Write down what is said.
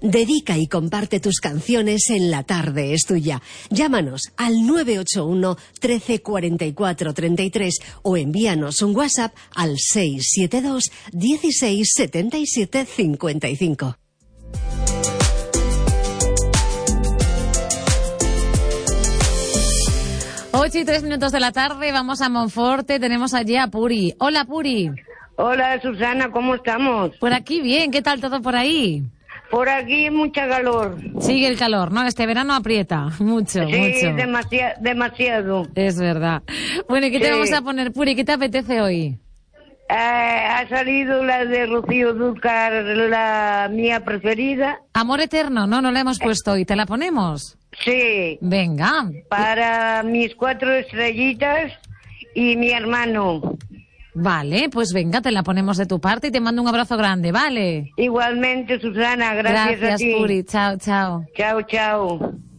Dedica y comparte tus canciones en La Tarde es Tuya. Llámanos al 981 13 44 33 o envíanos un WhatsApp al 672 16 77 55. Ocho y 3 minutos de la tarde, vamos a Monforte, tenemos allí a Puri. Hola, Puri. Hola, Susana, ¿cómo estamos? Por aquí bien, ¿qué tal todo por ahí? Por aquí mucha calor. Sigue el calor, ¿no? Este verano aprieta, mucho, sí, mucho. Demasiado. Es verdad. Bueno, ¿y qué te vamos a poner, Puri? ¿Qué te apetece hoy? Ha salido la de Rocío Dúrcal, la mía preferida. Amor eterno, no la hemos puesto hoy, ¿te la ponemos? Sí. Venga. Para mis 4 estrellitas y mi hermano. Vale, pues venga, te la ponemos de tu parte y te mando un abrazo grande, ¿vale? Igualmente, Susana, gracias a ti. Gracias, Puri, chao, chao. Chao, chao.